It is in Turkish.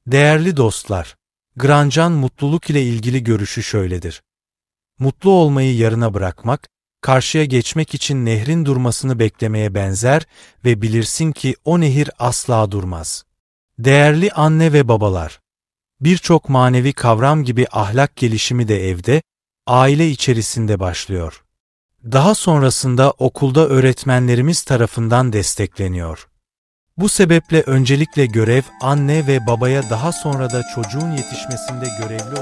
Değerli dostlar, Grandjean mutluluk ile ilgili görüşü şöyledir. Mutlu olmayı yarına bırakmak, karşıya geçmek için nehrin durmasını beklemeye benzer ve bilirsin ki o nehir asla durmaz. Değerli anne ve babalar, birçok manevi kavram gibi ahlak gelişimi de evde, aile içerisinde başlıyor. Daha sonrasında okulda öğretmenlerimiz tarafından destekleniyor. Bu sebeple öncelikle görev anne ve babaya, daha sonra da çocuğun yetişmesinde görevli